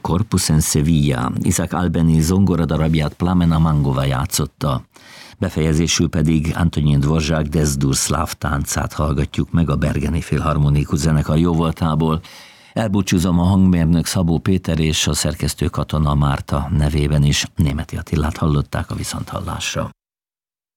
Corpus in Sevilla, Isaac Albeni zongoradarabját Plamena Mangova játszotta. Befejezésül pedig Antonín Dvořák Desdur szláv táncát hallgatjuk meg a Bergeni Filharmonikus Zenekar jóvoltából. Elbúcsúzom a hangmérnök Szabó Péter és a szerkesztő Katona Márta nevében is. Németi Attilát hallották, a viszonthallásra.